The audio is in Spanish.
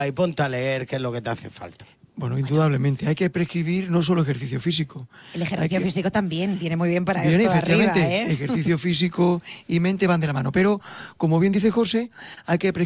y ponte a leer qué es lo que te hace falta. Bueno, indudablemente, hay que prescribir no solo ejercicio físico. El ejercicio físico también viene muy bien para Bien, esto de arriba, efectivamente, ¿eh? ejercicio físico y mente van de la mano. Pero, como bien dice José, hay que